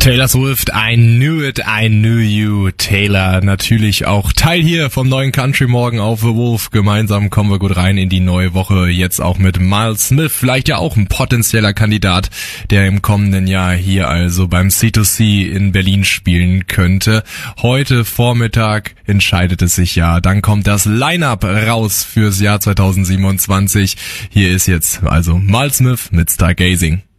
Taylor Swift, I Knew It, I Knew You. Taylor natürlich auch Teil hier vom neuen Country Morgen auf The Wolf. Gemeinsam kommen wir gut rein in die neue Woche. Jetzt auch mit Miles Smith, vielleicht ja auch ein potenzieller Kandidat, der im kommenden Jahr hier also beim C2C in Berlin spielen könnte. Heute Vormittag entscheidet es sich ja. Dann kommt das Line-Up raus fürs Jahr 2027. Hier ist jetzt also Miles Smith mit Stargazing.